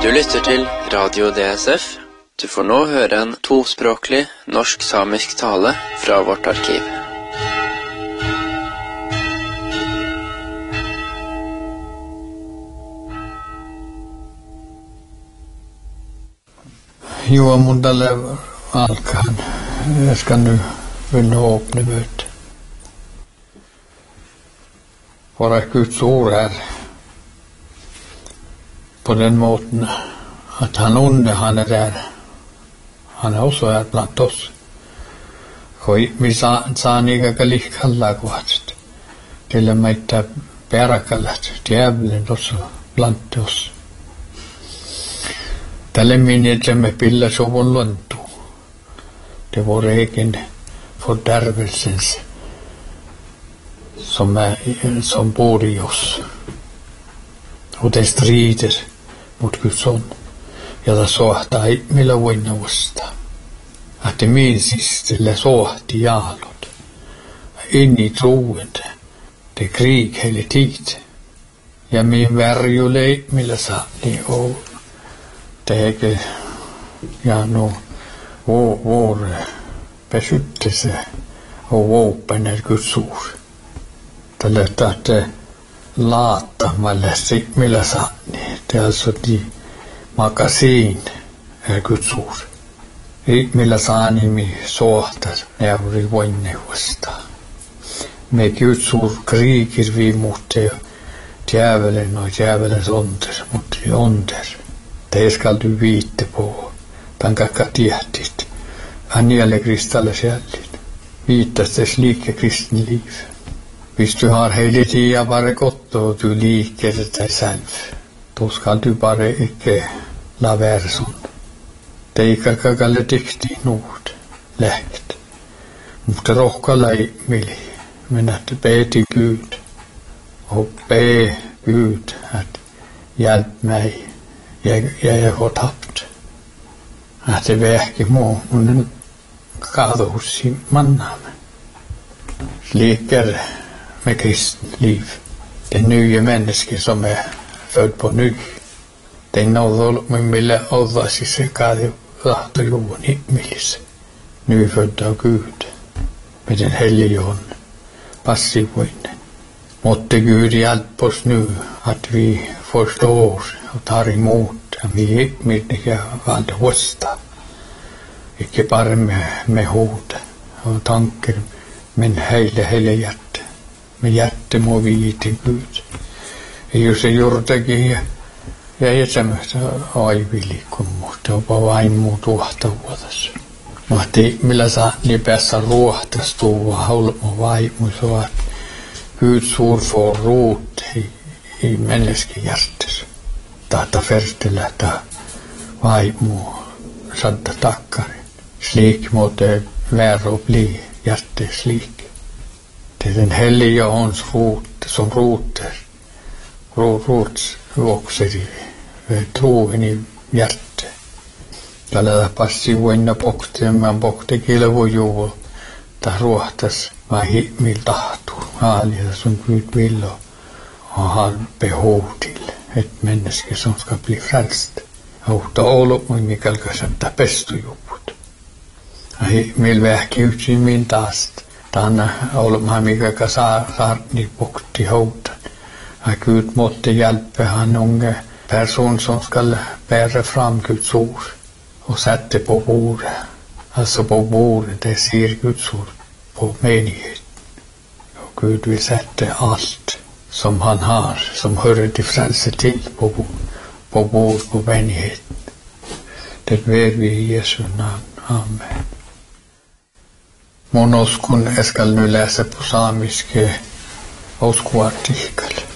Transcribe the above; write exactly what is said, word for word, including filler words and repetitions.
Du lytter til Radio D S F. Du får nå høre en tospråklig norsk-samisk tale fra vårt arkiv. Joo, mun tälle alkaan. Jag ska nu vilja öppna möte. Vara Guds ord här på den måten att han onde, han är där. Han är också här bland oss. Vi saa niitä kallikalla kuvatset. Teillä meitä peräkallat, djävulen tuossa bland oss. Tälle minnetlemme pilla sovun luontu. Det var egen fördärvelsens som, är, som bor i oss. Och det strider mot Guds son. Ja det sohtaa millä voina vasta. Att det minns eller sohti jaalot. In i troende. Det är krig hela tid. Ja min värjulei millä saani och det är ja no vår, vår beskyttelse och vapen är Guds ord. Det lät att lata millä saani. Det är alltså de magasin är Guds ord. I millä saani mi sohtar näuri voinne vasta. Med Guds ord kriger vi mot djävulen och djävulens onder, mot de onder. Det ska du vita på. Den kakka tiettit. Anjälle kristalle självin. Viittastes liike kristin liv. Hvis du har hela tiden bara gott och du liker dig själv, då ska du bara inte la vara sån. Det är inte kalle diktig nord, läkt. Mutta rohkalla ei mili. Men att be till Gud och be Gud att hjälp mig. Jag, jag har tappt. Att det verkar må under kados i mannamme. Leker med kristen liv. Det nya människa som är född på ny. Det är något man vill hålla sig sekade och jorden i milis. Nu född av Gud. Med den helige ande. Passivoinen. Måtte Gud hjälpa oss nu att vi förstår och tar emot att vi inte vad hosta. Inte bara med, med hot och tankar, men hela, hela hjärta. Med hjärta må vi till Gud. Ei se juurtakin ja jäsemästä aivilli, kun musta on vain muu tuohta vuodessa. Mahti millä saa niin päässä ruohtastua haulma vaimus ovat Gud sur får rot i, i menneskehjertet. Tahta förstellä ta vaimu sadda takkarin. Slik måtte være og bli hjertet slik. Det är den helige ånds rot som roter. Rot vokser i troen i hjertet. Tällä passivoina pokte, man pokte kilvo juo. Ta ruohtas vai himmil tahtuu. Haalia som Gud vill och har behov till ett människa som ska bli frälst. Och då olo mun mikä sätta pestujuvut. Ai mil vähki yksin min taast. Tänä olo man mikä saa sarni pokti houtan. Ai Gud måtte hjälpa han unge person som ska bära fram Guds ord och sätta på bordet. Alltså på bordet, det ser Guds ord på menigheten. Och Gud vill sätta allt som han har, som hör till frälse till på, på bord på menigheten. Det ber vi i Jesu namn. Amen. Mun uskon, jag ska nu läsa på samiska uskoartikkel.